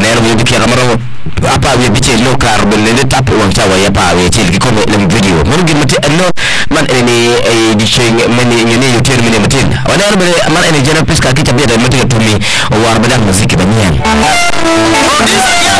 ne ro bi ke ramaro apa we bice no kar belle le tap won tawa ya pa we til ko le video mon gi mate no man ene di shay man ne yo termine matin wala arbe man ene jana piska ki tabe da mate to mi war badan muziki banyan